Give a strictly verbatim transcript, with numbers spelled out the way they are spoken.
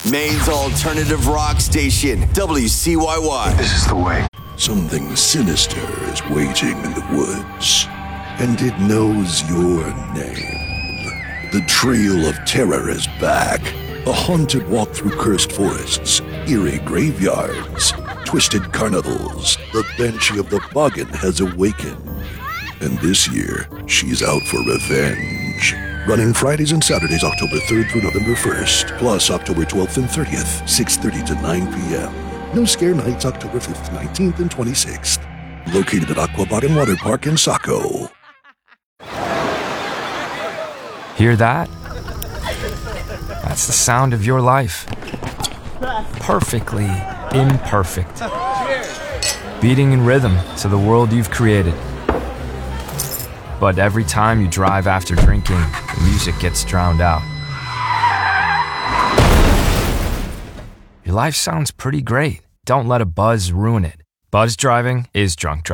Maine's alternative rock station, W C Y Y. This is the way. Something sinister is waiting in the woods, and it knows your name. The Trail of Terror is back. A haunted walk through cursed forests, eerie graveyards, twisted carnivals. The Banshee of the Boggin has awakened. And this year, she's out for revenge. Running Fridays and Saturdays, October third through November first, plus October twelfth and thirtieth, six thirty to nine p.m. No Scare Nights, October fifth, nineteenth, and twenty-sixth. Located at Aqua Boggin Water Park in Saco. Hear that? That's the sound of your life. Perfectly imperfect. Beating in rhythm to the world you've created. But every time you drive after drinking, the music gets drowned out. Your life sounds pretty great. Don't let a buzz ruin it. Buzz driving is drunk driving.